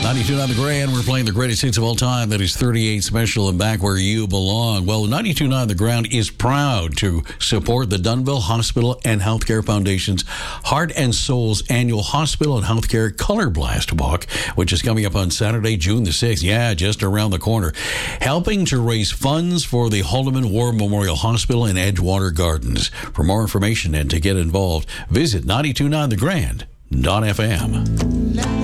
92.9 The Grand, we're playing the greatest hits of all time. That is 38 Special and Back Where You Belong. Well, 92.9 The Ground is proud to support the Dunnville Hospital and Healthcare Foundation's Heart and Soul's annual Hospital and Healthcare Color Blast Walk, which is coming up on Saturday, June the 6th. Yeah, just around the corner. Helping to raise funds for the Holloman War Memorial Hospital in Edgewater Gardens. For more information and to get involved, visit 92.9thegrand.fm.